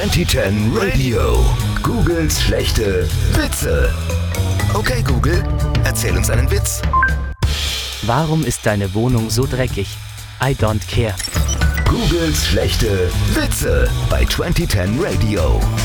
2010 Radio. Googles schlechte Witze. Okay, Google, erzähl uns einen Witz. Warum ist deine Wohnung so dreckig? I don't care. Googles schlechte Witze bei 2010 Radio.